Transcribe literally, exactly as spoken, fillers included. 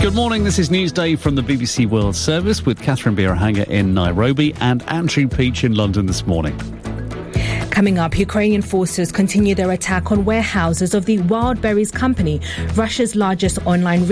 Good morning, this is Newsday from the B B C World Service with Catherine Birahanga in Nairobi and Andrew Peach in London this morning. Coming up, Ukrainian forces continue their attack on warehouses of the Wildberries company, Russia's largest online